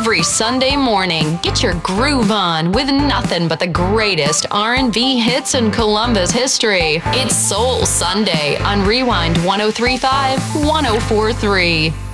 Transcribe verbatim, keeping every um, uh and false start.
Every Sunday morning, get your groove on with nothing but the greatest R and B hits in Columbus history. It's Soul Sunday on Rewind one oh three point five, one oh four point three.